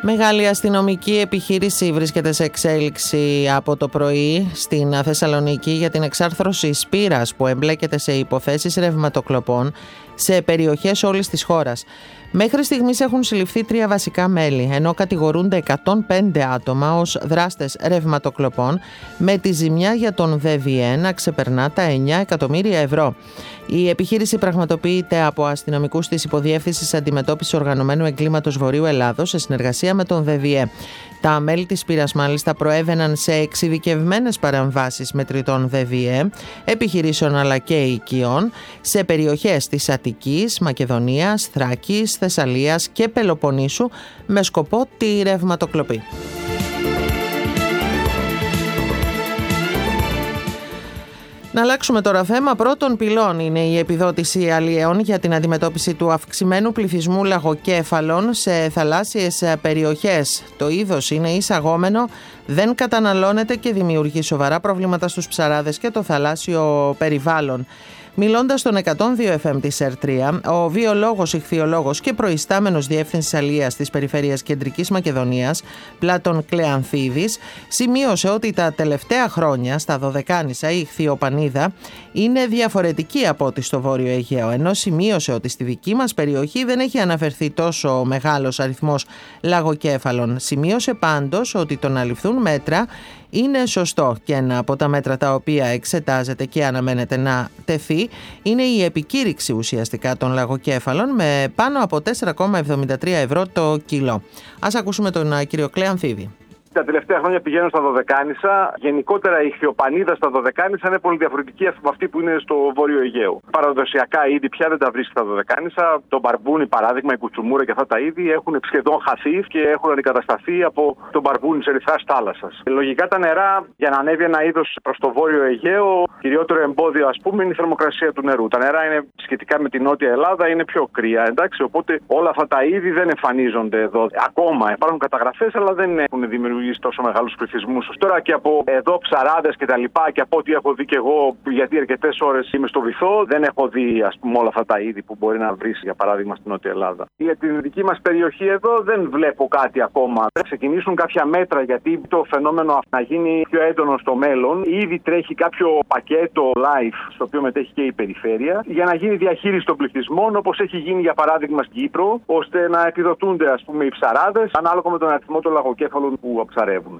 Μεγάλη αστυνομική επιχείρηση βρίσκεται σε εξέλιξη από το πρωί στην Θεσσαλονίκη για την εξάρθρωση σπήρας που εμπλέκεται σε υποθέσεις ρευματοκλοπών σε περιοχές όλης της χώρας. Μέχρι στιγμής έχουν συλληφθεί 3 βασικά μέλη, ενώ κατηγορούνται 105 άτομα ως δράστες ρευματοκλοπών, με τη ζημιά για τον ΔΒΕ να ξεπερνά τα 9 εκατομμύρια ευρώ. Η επιχείρηση πραγματοποιείται από αστυνομικούς της Υποδιεύθυνσης Αντιμετώπισης Οργανωμένου Εγκλήματος Βορείου Ελλάδος σε συνεργασία με τον ΔΒΕ. Τα μέλη της πύρας μάλιστα προέβαιναν σε εξειδικευμένες παρεμβάσεις μετρητών ΔΒΕ, επιχειρήσεων αλλά και οικειών σε περιοχές της Αττικής, Μακεδονίας, Θράκης, Θεσσαλίας και Πελοποννήσου με σκοπό τη ρευματοκλοπή. Να αλλάξουμε τώρα θέμα. Πρώτον πυλών είναι η επιδότηση αλλιέων για την αντιμετώπιση του αυξημένου πληθυσμού λαγοκέφαλων σε θαλάσσιες περιοχές. Το είδος είναι εισαγόμενο, δεν καταναλώνεται και δημιουργεί σοβαρά προβλήματα στους ψαράδες και το θαλάσσιο περιβάλλον. Μιλώντας στον 102 FM της ΕΡΤ3, ο βιολόγος, ιχθυολόγος και προϊστάμενος Διεύθυνσης Αλίας της Περιφέρειας Κεντρικής Μακεδονίας, Πλάτων Κλεανθίδης, σημείωσε ότι τα τελευταία χρόνια στα Δωδεκάνησα η ιχθυοπανίδα είναι διαφορετική από ό,τι στο Βόρειο Αιγαίο, ενώ σημείωσε ότι στη δική μας περιοχή δεν έχει αναφερθεί τόσο μεγάλος αριθμός λαγοκέφαλων. Σημείωσε πάντως ότι το να ληφθούν μέτρα είναι σωστό και ένα από τα μέτρα τα οποία εξετάζεται και αναμένεται να τεθεί είναι η επικήρυξη ουσιαστικά των λαγοκέφαλων με πάνω από 4,73 ευρώ το κιλό. Ας ακούσουμε τον κύριο Κλεανθίδη. Τα τελευταία χρόνια πηγαίνω στα Δωδεκάνησα. Γενικότερα η ιχθυοπανίδα στα Δωδεκάνησα είναι πολύ διαφορετική από αυτή που είναι στο Βόρειο Αιγαίο. Παραδοσιακά είδη πια δεν τα βρίσκει στα Δωδεκάνησα. Το μπαρμπούνι, παράδειγμα, η κουτσουμούρα και αυτά τα είδη έχουν σχεδόν χαθεί και έχουν αντικατασταθεί από τον μπαρμπούνι τη ερυθράς θάλασσας. Λογικά τα νερά, για να ανέβει ένα είδος προς το Βόρειο Αιγαίο, κυριότερο εμπόδιο ας πούμε είναι η θερμοκρασία του νερού. Τα νερά είναι σχετικά με την Νότια Ελλάδα είναι πιο κρύα, εντάξει, οπότε όλα αυτά τα είδη δεν εμφανίζονται εδώ. Ακόμα υπάρχουν καταγραφές, αλλά δεν έχουν δημιουργήσει τόσο μεγάλους πληθυσμούς. Τώρα και από εδώ ψαράδες και τα λοιπά και από ό,τι έχω δει και εγώ, γιατί αρκετές ώρες είμαι στο βυθό, δεν έχω δει ας πούμε όλα αυτά τα είδη που μπορεί να βρεις για παράδειγμα στην Νότια Ελλάδα. Για την δική μας περιοχή εδώ δεν βλέπω κάτι ακόμα. Θα ξεκινήσουν κάποια μέτρα γιατί το φαινόμενο να γίνει πιο έντονο στο μέλλον. Ήδη τρέχει κάποιο πακέτο live στο οποίο μετέχει και η περιφέρεια για να γίνει διαχείριση των πληθυσμών όπως έχει γίνει για παράδειγμα στην Κύπρο, ώστε να επιδοτούνται ας πούμε οι ψαράδες ανάλογα με τον αριθμό των λαγοκέφαλων που ψαρεύουν.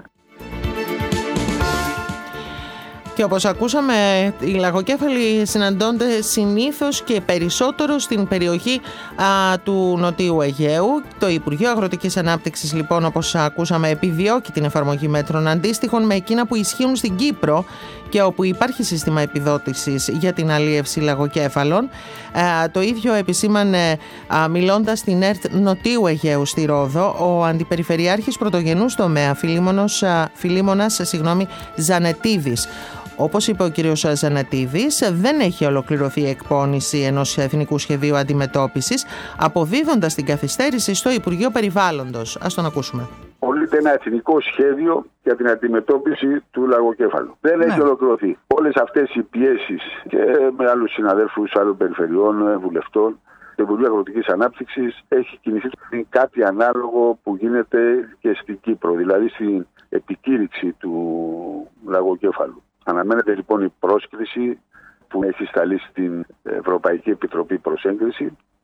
Και όπως ακούσαμε, οι λαγοκέφαλοι συναντώνται συνήθως και περισσότερο στην περιοχή του Νοτιού Αιγαίου. Το Υπουργείο Αγροτικής Ανάπτυξης, λοιπόν, όπως ακούσαμε, επιδιώκει την εφαρμογή μέτρων αντίστοιχων με εκείνα που ισχύουν στην Κύπρο και όπου υπάρχει σύστημα επιδότησης για την αλίευση λαγοκέφαλων. Το ίδιο επισήμανε μιλώντας στην ΕΡΤ Νοτιού Αιγαίου στη Ρόδο ο Αντιπεριφερειάρχης Πρωτογενούς Τομέα Φιλίμωνας Ζανετίδης. Όπως είπε ο κύριος Ζανετίδης, δεν έχει ολοκληρωθεί η εκπόνηση ενός εθνικού σχεδίου αντιμετώπισης, αποδίδοντας την καθυστέρηση στο Υπουργείο Περιβάλλοντος. Ας τον ακούσουμε. Πωλείται ένα εθνικό σχέδιο για την αντιμετώπιση του λαγοκέφαλου. Δεν έχει ολοκληρωθεί. Όλες αυτές οι πιέσεις και με άλλους συναδέλφους άλλων περιφερειών, βουλευτών, το Υπουργείο Αγροτικής Ανάπτυξης έχει κινηθεί κάτι ανάλογο που γίνεται και στην Κύπρο, δηλαδή στην επικήρυξη του λαγοκέφαλου. Αναμένεται λοιπόν η πρόσκληση που έχει σταλεί στην Ευρωπαϊκή Επιτροπή προς έγκριση